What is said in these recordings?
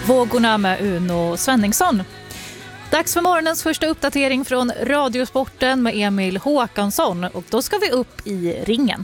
vågorna med Uno Svenningsson. Dags för morgonens första uppdatering från Radiosporten med Emil Håkansson, och då ska vi upp i ringen.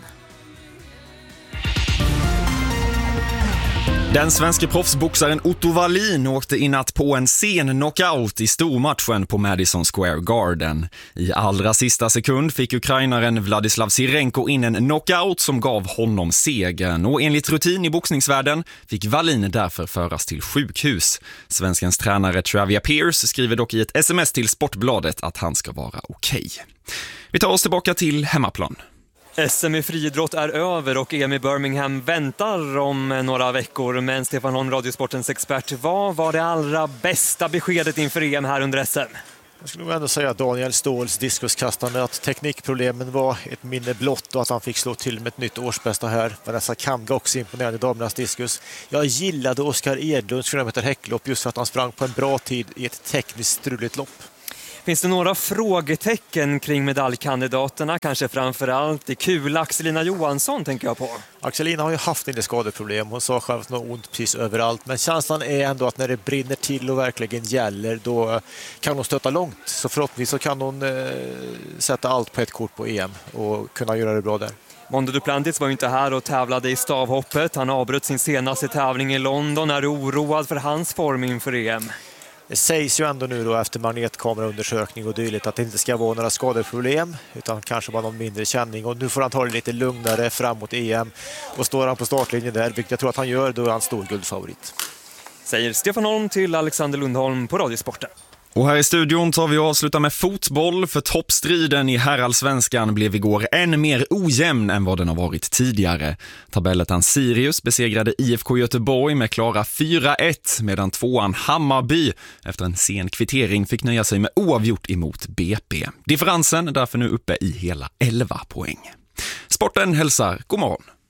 Den svenska proffsboxaren Otto Wallin åkte i natt på en sen knockout i stormatchen på Madison Square Garden. I allra sista sekund fick ukrainaren Vladislav Sirenko in en knockout som gav honom segern, och enligt rutin i boxningsvärlden fick Wallin därför föras till sjukhus. Svenskens tränare Travia Pierce skriver dock i ett sms till Sportbladet att han ska vara okej. Vi tar oss tillbaka till hemmaplan. SM i friidrott är över och EM i Birmingham väntar om några veckor. Men Stefan Holm, Radiosportens expert, vad var det allra bästa beskedet inför EM här under SM? Jag skulle nog ändå säga att Daniel Ståhls diskuskastande, att teknikproblemen var ett minne blott och att han fick slå till med ett nytt årsbästa här. Vanessa Kamga också imponerande i damernas diskus. Jag gillade Oskar Edlunds 4 meter häcklopp just för att han sprang på en bra tid i ett tekniskt struligt lopp. Finns det några frågetecken kring medaljkandidaterna? Kanske framförallt i kul Axelina Johansson tänker jag på. Axelina har ju haft en del skadeproblem. Hon sa själv att hon har ont precis överallt. Men känslan är ändå att när det brinner till och verkligen gäller, då kan hon stöta långt. Så förhoppningsvis så kan hon sätta allt på ett kort på EM och kunna göra det bra där. Mondo Duplantis var ju inte här och tävlade i stavhoppet. Han avbröt sin senaste tävling i London. Är du oroad för hans form inför EM? Det sägs ju ändå nu då efter magnetkameraundersökning och dylikt att det inte ska vara några skadeproblem utan kanske bara någon mindre känning, och nu får han ta det lite lugnare framåt EM, och står han på startlinjen där, vilket jag tror att han gör, då är han stor guldfavorit. Säger Stefan Holm till Alexander Lundholm på Radiosporten. Och här i studion tar vi avsluta med fotboll, för toppstriden i herrallsvenskan blev igår än mer ojämn än vad den har varit tidigare. Tabellettan Sirius besegrade IFK Göteborg med klara 4-1, medan tvåan Hammarby efter en sen kvittering fick nöja sig med oavgjort emot BP. Differensen är därför nu uppe i hela 11 poäng. Sporten hälsar god morgon.